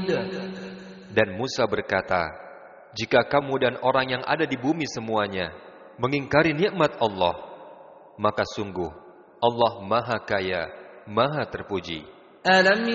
Dan Musa berkata, jika kamu dan orang yang ada di bumi semuanya mengingkari nikmat Allah, maka sungguh Allah Maha Kaya, Maha Terpuji. ألم